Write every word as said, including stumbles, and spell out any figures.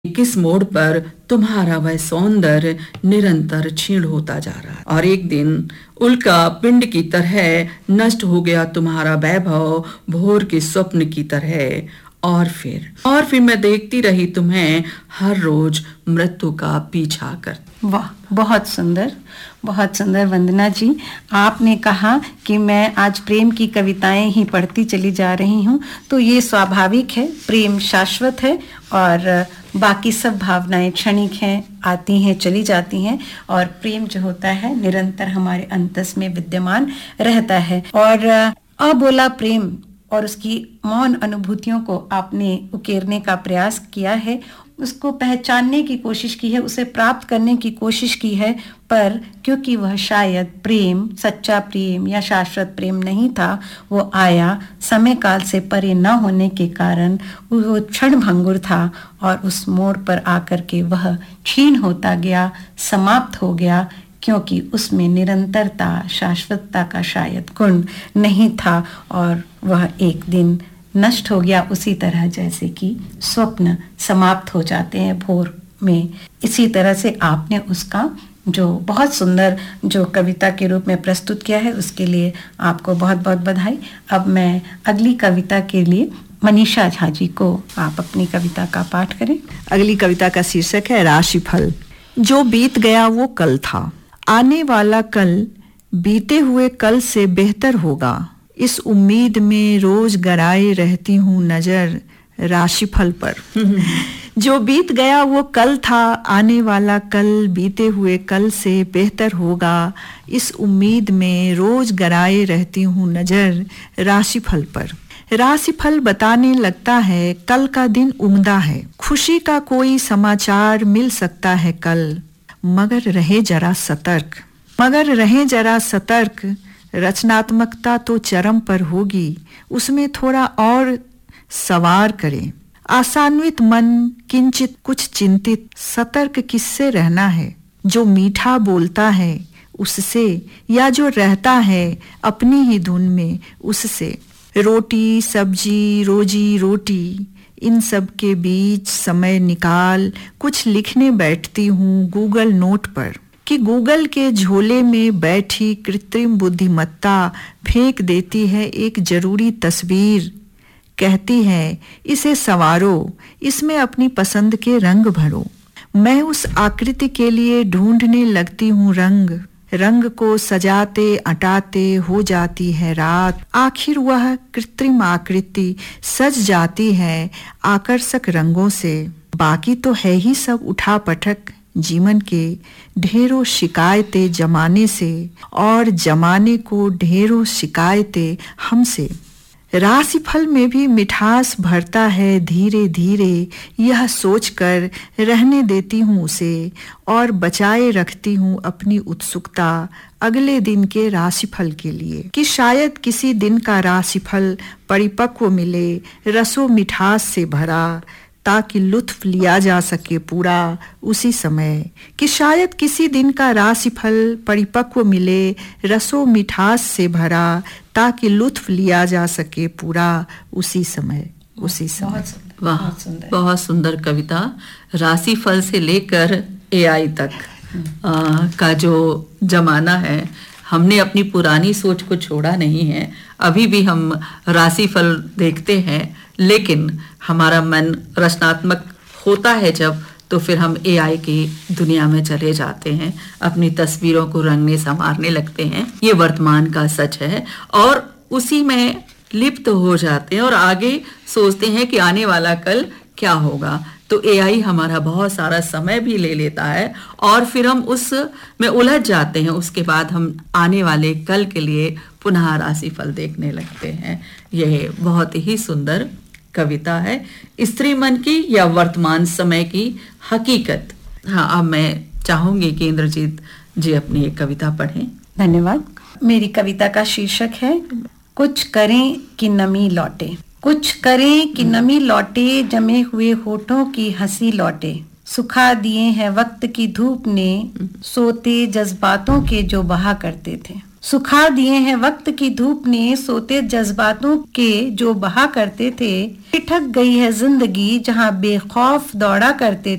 किस मोड़ पर तुम्हारा वह सौंदर्य निरंतर क्षीण होता जा रहा है और एक दिन उल्का पिंड की तरह नष्ट हो गया तुम्हारा वैभव भोर के स्वप्न की तरह। और फिर और फिर मैं देखती रही तुम्हें हर रोज मृत्यु का पीछा कर। वाह, बहुत सुंदर, बहुत सुंदर वंदना जी। आपने कहा कि मैं आज प्रेम की कविताएं ही पढ़ती चली जा रही हूं, तो ये स्वाभाविक है। प्रेम शाश्वत है और बाकी सब भावनाएं क्षणिक हैं, आती हैं चली जाती हैं, और प्रेम जो होता है निरंतर हमारे अंतस में विद्यमान रहता है। और अबोला प्रेम और उसकी मौन अनुभूतियों को आपने उकेरने का प्रयास किया है, उसको पहचानने की कोशिश की है, उसे प्राप्त करने की कोशिश की है, पर क्योंकि वह शायद प्रेम, सच्चा प्रेम या शाश्वत प्रेम नहीं था, वो आया समय काल से परे न होने के कारण वो क्षण भंगुर था और उस मोड़ पर आकर के वह क्षीण होता गया, समाप्त हो गया, क्योंकि उसमें निरंतरता, शाश्वतता का शायद गुण नहीं था और वह एक दिन नष्ट हो गया, उसी तरह जैसे कि स्वप्न समाप्त हो जाते हैं भोर में। इसी तरह से आपने उसका जो बहुत सुंदर जो कविता के रूप में प्रस्तुत किया है, उसके लिए आपको बहुत बहुत बधाई। अब मैं अगली कविता के लिए मनीषा झा जी को आप अपनी कविता का पाठ करें। अगली कविता का शीर्षक है राशिफल। जो बीत गया वो कल था, आने वाला कल बीते हुए कल से बेहतर होगा, इस उम्मीद में रोज गराए रहती हूँ नजर राशिफल पर। जो बीत गया वो कल था, आने वाला कल बीते हुए कल से बेहतर होगा, इस उम्मीद में रोज गराए रहती हूँ नजर राशिफल पर। राशिफल बताने लगता है कल का दिन उम्दा है, खुशी का कोई समाचार मिल सकता है कल, मगर रहे जरा सतर्क, मगर रहे जरा सतर्क, रचनात्मकता तो चरम पर होगी, उसमें थोड़ा और सवार करें। आशान्वित मन किंचित कुछ चिंतित, सतर्क किससे रहना है, जो मीठा बोलता है उससे, या जो रहता है अपनी ही धुन में उससे। रोटी सब्जी रोजी रोटी, इन सब के बीच समय निकाल कुछ लिखने बैठती हूँ गूगल नोट पर, कि गूगल के झोले में बैठी कृत्रिम बुद्धिमत्ता फेंक देती है एक जरूरी तस्वीर, कहती है इसे संवारो, इसमें अपनी पसंद के रंग भरो। मैं उस आकृति के लिए ढूंढने लगती हूँ रंग, रंग को सजाते अटाते हो जाती है रात, आखिर वह कृत्रिम आकृति सज जाती है आकर्षक रंगों से। बाकी तो है ही सब उठा पटक जीवन के, ढेरों शिकायतें जमाने से और जमाने को ढेरों शिकायतें हमसे। राशिफल में भी मिठास भरता है धीरे धीरे, यह सोचकर रहने देती हूँ उसे और बचाए रखती हूँ अपनी उत्सुकता अगले दिन के राशिफल के लिए, कि शायद किसी दिन का राशिफल परिपक्व मिले, रसों मिठास से भरा, ताकि लुत्फ लिया जा सके पूरा उसी समय, कि शायद किसी दिन का राशिफल परिपक्व मिले, रसों मिठास से भरा, ताकि लुत्फ लिया जा सके पूरा उसी समय उसी समय। वाह, बहुत सुंदर कविता। राशिफल से लेकर एआई तक आ, का जो जमाना है, हमने अपनी पुरानी सोच को छोड़ा नहीं है। अभी भी हम राशिफल देखते हैं, लेकिन हमारा मन रचनात्मक होता है जब, तो फिर हम एआई की दुनिया में चले जाते हैं, अपनी तस्वीरों को रंगने संवारने लगते हैं। ये वर्तमान का सच है और उसी में लिप्त हो जाते हैं और आगे सोचते हैं कि आने वाला कल क्या होगा। तो एआई हमारा बहुत सारा समय भी ले लेता है और फिर हम उस में उलझ जाते हैं। उसके बाद हम आने वाले कल के लिए पुनः राशिफल देखने लगते हैं। यह बहुत ही सुंदर कविता है, स्त्री मन की या वर्तमान समय की हकीकत। हाँ, अब मैं चाहूंगी कि इंद्रजीत जी अपनी एक कविता पढ़ें। धन्यवाद। मेरी कविता का शीर्षक है कुछ करें कि नमी लौटे। कुछ करें कि नमी लौटे, जमे हुए होठों की हंसी लौटे, सुखा दिए हैं वक्त की धूप ने सोते जज्बातों के जो बहा करते थे। सुखा दिए हैं वक्त की धूप ने सोते जज्बातों के जो बहा करते थे। ठिठक गई है जिंदगी जहां बेखौफ दौड़ा करते